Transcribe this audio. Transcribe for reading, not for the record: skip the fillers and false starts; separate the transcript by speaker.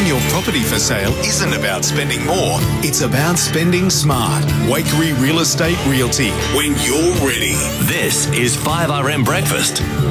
Speaker 1: Putting your property for sale isn't about spending more, it's about spending smart. Wakery Real Estate Realty, when you're ready.
Speaker 2: This is 5RM Breakfast